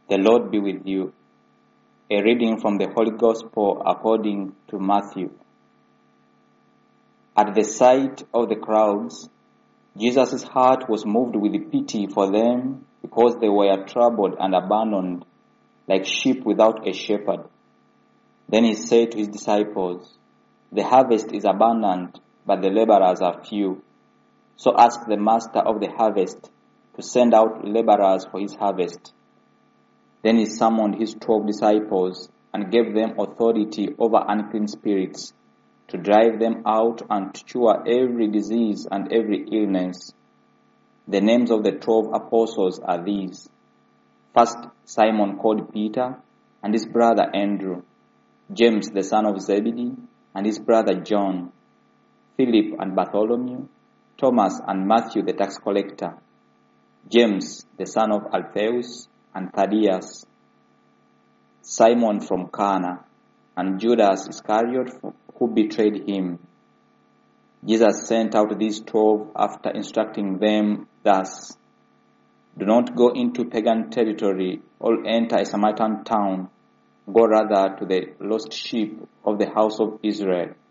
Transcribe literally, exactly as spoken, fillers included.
The Lord be with you. A reading from the Holy Gospel according to Matthew. At the sight of the crowds, Jesus' heart was moved with pity for them because they were troubled and abandoned like sheep without a shepherd. Then he said to his disciples, "The harvest is abundant, but the laborers are few. So ask the master of the harvest to send out laborers for his harvest." Then he summoned his twelve disciples and gave them authority over unclean spirits, to drive them out and to cure every disease and every illness. The names of the twelve apostles are these: first, Simon called Peter, and his brother Andrew; James the son of Zebedee, and his brother John; Philip and Bartholomew; Thomas and Matthew the tax collector; James the son of Alphaeus, and Thaddeus; Simon from Cana, and Judas Iscariot who betrayed him. Jesus sent out these twelve after instructing them thus: "Do not go into pagan territory or enter a Samaritan town. Go rather to the lost sheep of the house of Israel.